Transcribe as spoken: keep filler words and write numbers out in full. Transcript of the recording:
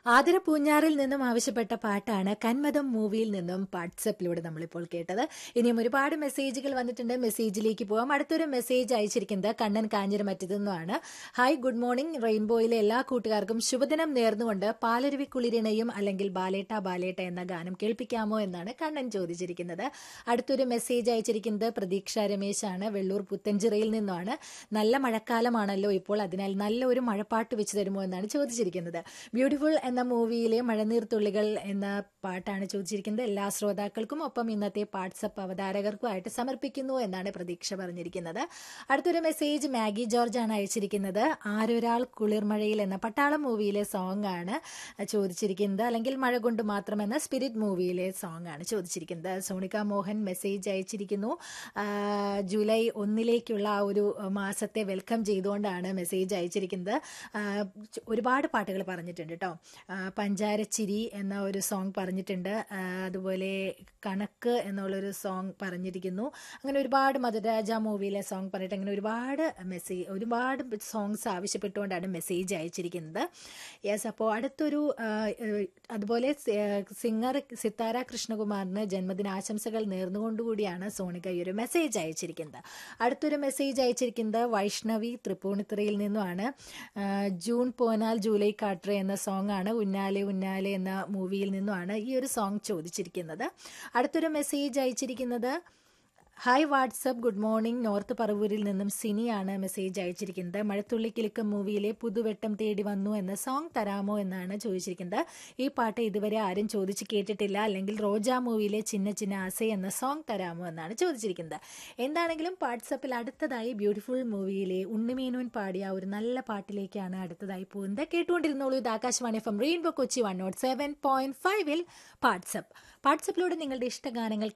ആതിര പൂഞ്ഞാറിൽ നിന്നും ആവശ്യപ്പെട്ട പാട്ടാണ് കന്മദം മൂവിയിൽ നിന്നും വാട്സപ്പിലൂടെ നമ്മളിപ്പോൾ കേട്ടത്. ഇനിയും ഒരുപാട് മെസ്സേജുകൾ വന്നിട്ടുണ്ട്. മെസ്സേജിലേക്ക് പോവാം. അടുത്തൊരു മെസ്സേജ് അയച്ചിരിക്കുന്നത് കണ്ണൻ കാഞ്ഞിരമറ്റത്തുനിന്നുമാണ്. Hi, good morning. റെയിൻബോയിലെ എല്ലാ കൂട്ടുകാർക്കും ശുഭദിനം നേർന്നുകൊണ്ട് പാലരുവി കുളിരിണയും അല്ലെങ്കിൽ ബാലേട്ട ബാലേട്ട എന്ന ഗാനം കേൾപ്പിക്കാമോ എന്നാണ് കണ്ണൻ ചോദിച്ചിരിക്കുന്നത്. അടുത്തൊരു മെസ്സേജ് അയച്ചിരിക്കുന്നത് പ്രതീക്ഷ രമേശാണ്. വെള്ളൂർ പുത്തഞ്ചിറയിൽ നിന്നുമാണ്. നല്ല മഴക്കാലമാണല്ലോ ഇപ്പോൾ, അതിനാൽ നല്ല ഒരു മഴപ്പാട്ട് വെച്ച് തരുമോ എന്നാണ് ചോദിച്ചിരിക്കുന്നത്. ബ്യൂട്ടിഫുൾ എന്ന മൂവിയിലെ മഴനീർത്തുള്ളികൾ എന്ന പാട്ടാണ് ചോദിച്ചിരിക്കുന്നത്. എല്ലാ ശ്രോതാക്കൾക്കും ഒപ്പം ഇന്നത്തെ വാട്സപ്പ് അവതാരകർക്കുമായിട്ട് സമർപ്പിക്കുന്നു എന്നാണ് പ്രതീക്ഷ പറഞ്ഞിരിക്കുന്നത്. അടുത്തൊരു മെസ്സേജ് മാഗി ജോർജ് ആണ് അയച്ചിരിക്കുന്നത്. ആരൊരാൾ കുളിർമഴയിൽ എന്ന പട്ടാളം മൂവിയിലെ സോങ് ആണ് ചോദിച്ചിരിക്കുന്നത്, അല്ലെങ്കിൽ മഴ കൊണ്ട് മാത്രം എന്ന സ്പിരിറ്റ് മൂവിയിലെ സോങ് ആണ് ചോദിച്ചിരിക്കുന്നത്. സോണിക മോഹൻ മെസ്സേജ് അയച്ചിരിക്കുന്നു. ജൂലൈ ഒന്നിലേക്കുള്ള ആ ഒരു മാസത്തെ വെൽക്കം ചെയ്തുകൊണ്ടാണ് മെസ്സേജ് അയച്ചിരിക്കുന്നത്. ഒരുപാട് പാട്ടുകൾ പറഞ്ഞിട്ടുണ്ട് കേട്ടോ. പഞ്ചാരച്ചിരി എന്ന ഒരു സോങ് പറഞ്ഞിട്ടുണ്ട്. അതുപോലെ കണക്ക് എന്നുള്ളൊരു സോങ് പറഞ്ഞിരിക്കുന്നു. അങ്ങനെ ഒരുപാട് മധുരാജ മൂവിയിലെ സോങ് പറഞ്ഞിട്ട് അങ്ങനെ ഒരുപാട് മെസ്സേജ് ഒരുപാട് സോങ്സ് ആവശ്യപ്പെട്ടുകൊണ്ടാണ് മെസ്സേജ് അയച്ചിരിക്കുന്നത്. യെസ്, അപ്പോൾ അടുത്തൊരു അതുപോലെ സിംഗർ സിത്താര കൃഷ്ണകുമാറിന് ജന്മദിനാശംസകൾ നേർന്നുകൊണ്ടുകൂടിയാണ് സോണിക ഈ ഒരു മെസ്സേജ് അയച്ചിരിക്കുന്നത്. അടുത്തൊരു മെസ്സേജ് അയച്ചിരിക്കുന്നത് വൈഷ്ണവി തൃപ്പൂണിത്തുറയിൽ നിന്നുമാണ്. ജൂൺ പോനാൽ ജൂലൈ കാട്രെ എന്ന സോങ് ആണ്. ഉന്നാലെ ഉന്നാലെ എന്ന മൂവിയിൽ നിന്നുമാണ് ഈ ഒരു സോങ് ചോദിച്ചിരിക്കുന്നത്. അടുത്തൊരു മെസ്സേജ് അയച്ചിരിക്കുന്നത് hi WhatsApp, good morning. North പറവൂരിൽ നിന്നും സിനിയാണ് മെസ്സേജ് അയച്ചിരിക്കുന്നത്. മഴത്തുള്ളി കിലുക്കം മൂവിയിലെ പുതുവെട്ടം തേടി വന്നു എന്ന സോങ് തരാമോ എന്നാണ് ചോദിച്ചിരിക്കുന്നത്. ഈ പാട്ട് ഇതുവരെ ആരും ചോദിച്ച് കേട്ടിട്ടില്ല, അല്ലെങ്കിൽ റോജ മൂവിയിലെ ചിന്ന ചിന്ന ആസെ എന്ന സോങ് തരാമോ എന്നാണ് ചോദിച്ചിരിക്കുന്നത്. എന്താണെങ്കിലും വാട്സപ്പിൽ അടുത്തതായി ബ്യൂട്ടിഫുൾ മൂവിയിലെ ഉണ്ണിമേനോൻ പാടിയ ഒരു നല്ല പാട്ടിലേക്കാണ് അടുത്തതായി പോകുന്നത്. കേട്ടുകൊണ്ടിരുന്നോളൂ. ഇത് Akashvani F M rainbow Kochi one not seven point ഫൈവിൽ വാട്സപ്പ് വാട്സപ്പിലൂടെ നിങ്ങളുടെ ഇഷ്ടഗാനങ്ങൾ